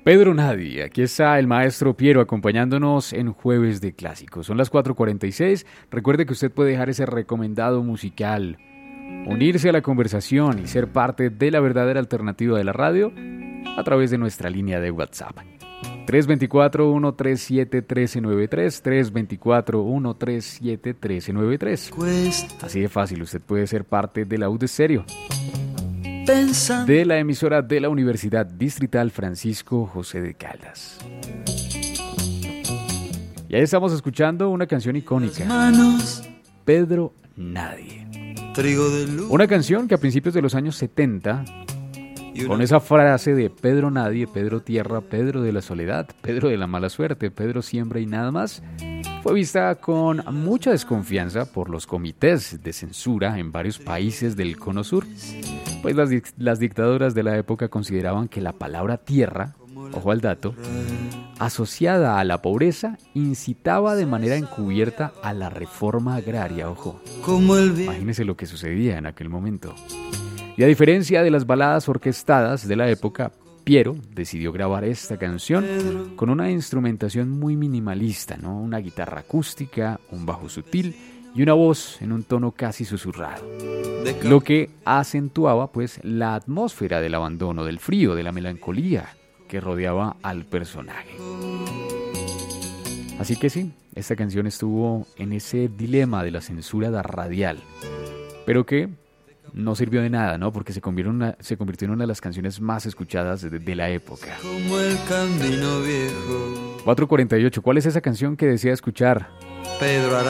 Pedro Nadie, aquí está el maestro Piero acompañándonos en Jueves de Clásicos. Son las 4:46. Recuerde que usted puede dejar ese recomendado musical, unirse a la conversación y ser parte de la verdadera alternativa de la radio a través de nuestra línea de WhatsApp. 324-137-1393, 324-137-1393. Así de fácil, usted puede ser parte de la U de Estéreo, de la emisora de la Universidad Distrital Francisco José de Caldas. Y ahí estamos escuchando una canción icónica, Pedro Nadie. Una canción que a principios de los años 70, con esa frase de Pedro Nadie, Pedro Tierra, Pedro de la Soledad, Pedro de la Mala Suerte, Pedro Siembra y nada más, fue vista con mucha desconfianza por los comités de censura en varios países del Cono Sur. Pues las dictaduras de la época consideraban que la palabra tierra, ojo al dato, asociada a la pobreza, incitaba de manera encubierta a la reforma agraria, ojo. Imagínense lo que sucedía en aquel momento. Y a diferencia de las baladas orquestadas de la época, Piero decidió grabar esta canción con una instrumentación muy minimalista, ¿no? Una guitarra acústica, un bajo sutil y una voz en un tono casi susurrado, lo que acentuaba pues la atmósfera del abandono, del frío, de la melancolía que rodeaba al personaje. Así que sí, esta canción estuvo en ese dilema de la censura radial, pero que no sirvió de nada, ¿no? Porque se convirtió en una de las canciones más escuchadas de la época. Como el camino viejo. 4:48, ¿cuál es esa canción que desea escuchar? Pedro